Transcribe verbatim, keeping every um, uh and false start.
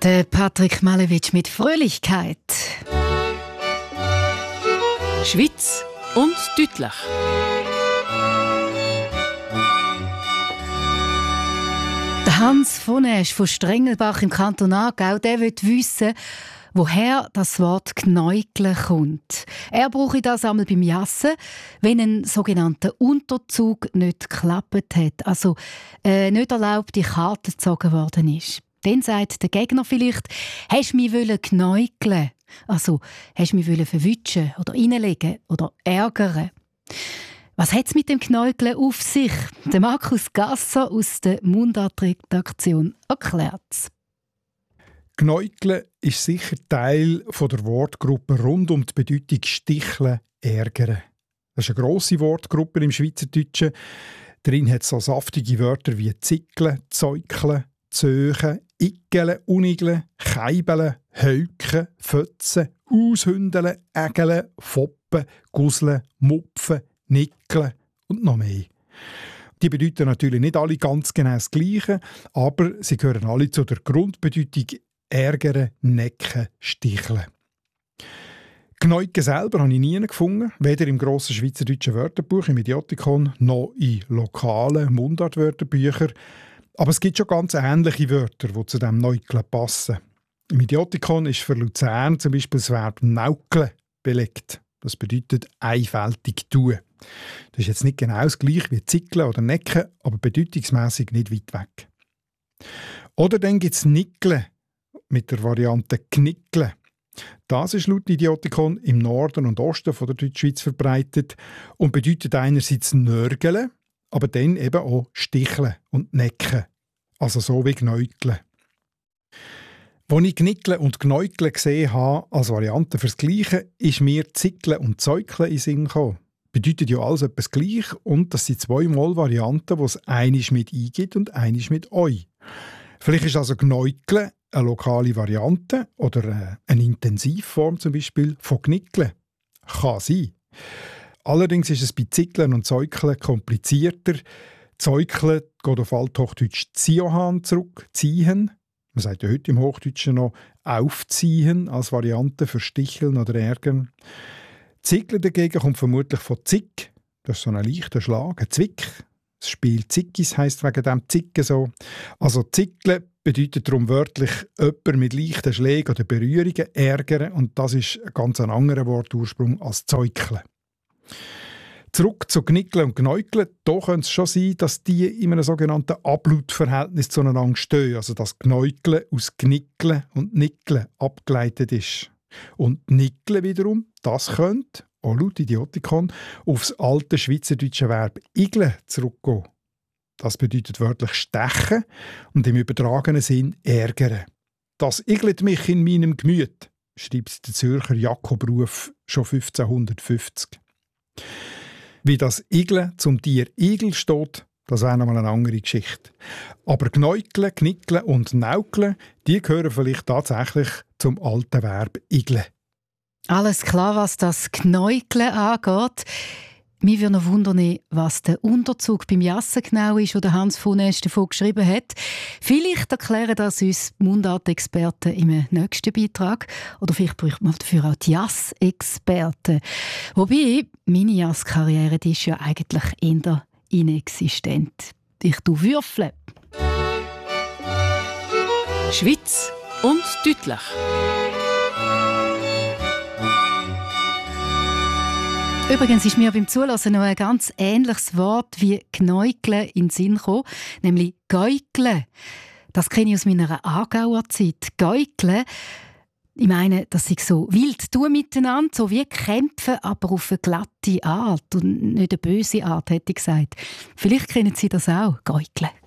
Der Patrick Malewitsch mit Fröhlichkeit. Schweiz und deutlich. Der Hans von Esch von Strengelbach im Kanton Aargau, der will wissen, woher das Wort «Gnäugle» kommt. Er brauche das einmal beim Jassen, wenn ein sogenannter Unterzug nicht geklappt hat, also äh, nicht erlaubte Karte gezogen worden ist. Dann sagt der Gegner vielleicht, «Hast du mich gnäugeln?» Also, «Hast du mich verwutschen oder reinlegen oder ärgern?» Was hat es mit dem Gnäugeln auf sich? Der Markus Gasser aus der Mundart-Redaktion erklärt's. Gnäugeln ist sicher Teil der Wortgruppe rund um die Bedeutung sticheln, ärgern. Das ist eine grosse Wortgruppe im Schweizerdeutschen. Darin hat es so saftige Wörter wie zickeln, zäukeln, zöchen, iggeln, unigeln, keibeln, heuken, fötzen, aushündeln, ägeln, foppen, gusseln, mupfen, nickeln und noch mehr. Die bedeuten natürlich nicht alle ganz genau das Gleiche, aber sie gehören alle zu der Grundbedeutung ärgern, necken, sticheln. Gnäugeln selber habe ich nie gefunden, weder im grossen Schweizerdeutschen Wörterbuch, im Idiotikon, noch in lokalen Mundartwörterbüchern. Aber es gibt schon ganz ähnliche Wörter, die zu diesem Gnäugeln passen. Im Idiotikon ist für Luzern zum Beispiel das Verb «naukeln» belegt. Das bedeutet einfältig tun. Das ist jetzt nicht genau das gleiche wie zickeln oder necken, aber bedeutungsmässig nicht weit weg. Oder dann gibt es «nickeln» mit der Variante «knickeln». Das ist laut Idiotikon im Norden und Osten von der Deutschschweiz verbreitet und bedeutet einerseits «nörgeln», aber dann eben auch «sticheln» und «necken». Also so wie «gnäugeln». Als ich «Gnickeln» und «Gnäugeln» gesehen habe als Variante fürs Gleiche, ist mir «Zickeln» und «Zäukeln» in den Sinn gekommen. Bedeutet ja alles etwas gleich und das sind zweimal Varianten, die es einisch mit «i» gibt und einisch mit «oi». Vielleicht ist also «Gnäugeln» eine lokale Variante oder eine Intensivform zum Beispiel von «Gnickeln». Kann sein. Allerdings ist es bei «Zickeln» und «Zäukeln» komplizierter. «Zäukeln» geht auf Althochdeutsch «ziohan» zurück, «ziehen». Man sagt ja heute im Hochdeutschen noch «aufziehen» als Variante für «sticheln» oder «ärgern». «Zickeln» dagegen kommt vermutlich von «zick». Das ist so ein leichter Schlag, ein Zwick. Das Spiel «Zickis» heisst wegen dem «Zicken» so. Also «Zickeln» bedeutet darum wörtlich jemand mit leichten Schlägen oder Berührungen ärgern und das ist ein ganz anderer Wortursprung als «Zäukeln». Zurück zu «Gnickeln» und «Gnäugeln». Da könnte es schon sein, dass die in einem sogenannten Ablautverhältnis zueinander stehen. Also dass «Gnäugeln» aus «Gnickeln» und «Nickeln» abgeleitet ist. Und «Nickeln» wiederum, das könnte, auch laut Idiotikon, auf das alte schweizerdeutsche Verb «igeln» zurückgehen. Das bedeutet wörtlich «stechen» und im übertragenen Sinn «ärgern». «Das igelt mich in meinem Gemüt», schreibt der Zürcher Jakob Ruf schon fünfzehnhundertfünfzig. Wie das Igeln zum Tier Igel steht, das wäre nochmal eine andere Geschichte. Aber Gnäugeln, Knickeln und Naukeln, die gehören vielleicht tatsächlich zum alten Verb Igeln. Alles klar, was das Gnäugeln angeht. Mich würde noch wundern, was der Unterzug beim Jassen genau ist, den Hans von Esch davon geschrieben hat. Vielleicht erklären das uns Mundartexperten im nächsten Beitrag. Oder vielleicht braucht man dafür auch die Jass-Experten. Wobei, meine Jass-Karriere die ist ja eigentlich eher inexistent. Ich tue Würfeln. Schweiz und deutlich. Übrigens ist mir beim Zulassen noch ein ganz ähnliches Wort wie «gnäugeln» in den Sinn gekommen, nämlich «gäugeln». Das kenne ich aus meiner Aargauer Zeit. «Gäugeln», ich meine, das ist so wild tun miteinander, so wie kämpfen, aber auf eine glatte Art und nicht eine böse Art, hätte ich gesagt. Vielleicht kennen Sie das auch, «gäugeln».